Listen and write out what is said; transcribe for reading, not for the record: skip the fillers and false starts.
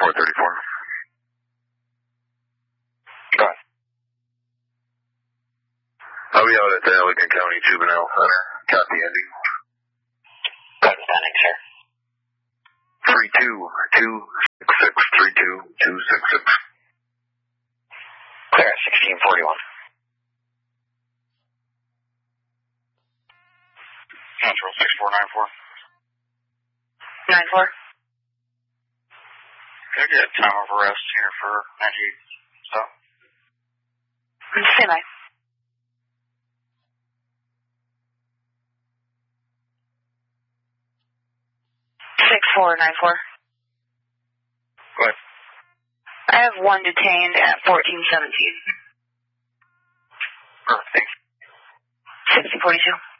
434. Go ahead. I'll be out at the Allegan County Juvenile Center. Copy, Andy. Good standing, sir. 32-266-32-266. Clear at 1641. Natural 6494. 94. Can I get time of arrest here for 98 stop? Stand by. Six 494. Go ahead. I have one detained at 1417. Perfect, thanks. 1642.